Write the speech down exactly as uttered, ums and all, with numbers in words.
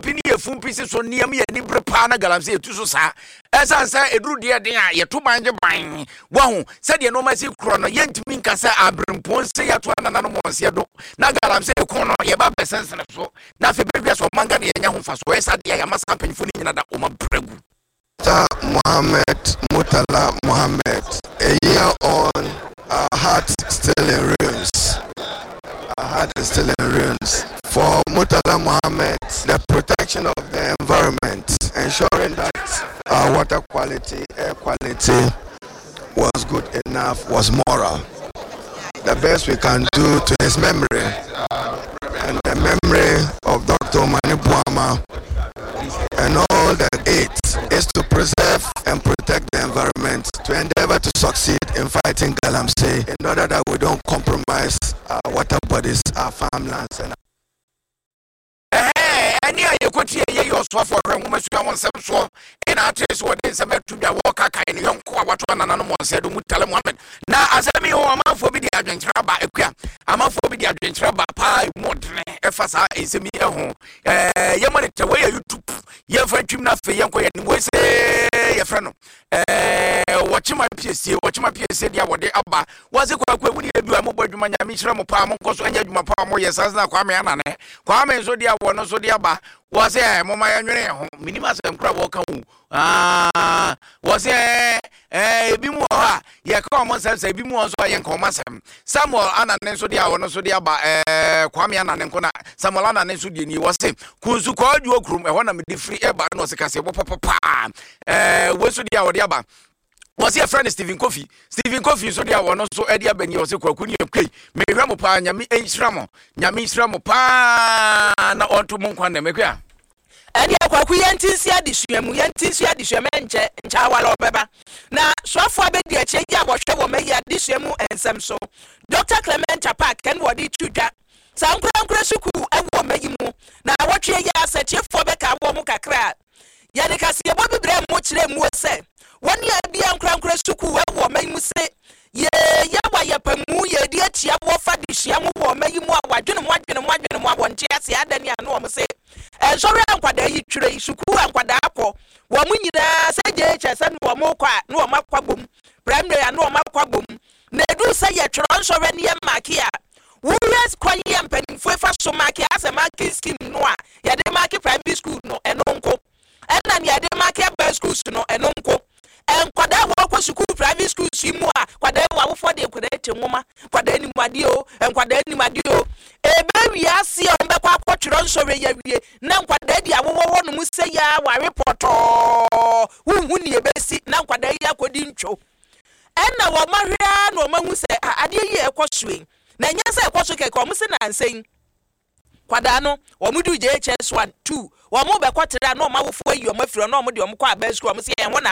pini ye fun pisi so niam ye ni brepa na galamsey etu so sa esan sa eduru de den a ye to banje ban wa hu se de no ma si kro no ye ntimi nka se abrempon se ya to anana no mo se do na galamsey ko no ye ba besense na so na fe bebia so manga de ye nya ho fa so esa de ya masa panfo ni nyina da o ma bregu Mohammed Mutala Mohammed, a year on, our heart still in ruins. Our heart is still in ruins. For Mutala Mohammed, the protection of the environment, ensuring that our water quality, air quality was good enough, was moral. The best we can do to his memory and the memory of Doctor Mani Buama and all the eight is to preserve and protect the environment, to endeavor to succeed in fighting galamsey in order that we don't compromise our water bodies, our farmlands. And any a yekoti ye yo so for hwemu so won sem so in atres wo den sem to bia wo kaka ni yonko a wato na no mo se do Mutala Mohammed na asemi ho amafo bi di adwenkyera ba ekua amafo bi di adwenkyera ba pa modne efasa esemi e ho eh ye mo te we YouTube ye fa twim na fe yenko ye ni mo se ye fra no eh wochima P S C wochima P S C dia wode aba waze kwa kwa wuni ebi wa mo badwuma nyame kyerɛ mo pa mo nkoso anya dwuma pa mo ye sasa na kwa me anane kwa me so dia wo no so dia ba was eh mama ya nwere ho minima sem kra wo kan wu ah was eh eh ebi mu ha ye ka mo sem se ebi mu so ye nko masem Samuel anane so dia wo no so dia ba eh kwa me anane nko na Samuel anane so dia ni wo se kunsu kwa adwo krum e ho na me di free e ba no se kase bo papa eh wo so dia wo dia ba was your friend Stephen Kofi Stephen Kofi so dia wo no so e dia bani wo se kwaku ni ekwe me hwa mo pa nyame enhyira nyame enhyira mo pa na onto mo nkwa na mekwa eni akwaku yentinsi adisuamu yentinsi adisuamu nche ncha wala obeba na swafo abedi achi ya bohwe wo meyi adisuamu ensem so Doctor Clement Park ken wodi tudwa sankura nkura suku ewo meyi mu na wotwe ya asachefo beka wo mu kakra ya de kase bo bibre mu kire mu se woni abia nkura nkura suku ewo meyi mu se ye ya wa ya pamu ye di atia wo fa disuamu wo meyi mu awadwene mu adwene mu adwene mu abonche ase adani anu wo se eh sorry ankwada yi twire suku ankwada akọ wo mu nyina se je chese no wo mu kwa no wo makwa bom primary anu wo makwa bom na edu se ye twiro sorry ne makia wo yes kwanye mpanimfo fa so makia ase makia scheme no a ye de makia primary school no eno nko ena ne ye de makia high school no eno nko enkwada ho kwa school private school simu a kwada wa wo for de kwada tenwoma kwada ni made o enkwada ni made o ebe wi ase o mbe kwa kwotwiro nsore ya wie na nkwada di awowo ho no mu se ya wa report hu hu ni ebesi na nkwada ya kodi ntwo enna wo mahwea na o mahu se ade yi ekwosoe na nya se ekwoso ke ko mu se na nsen kwada no wo mu du J H S one two wo mu be kwotira na o mawofo ayi o mafiro na o mu de o mu kwa high school o mu se en ho na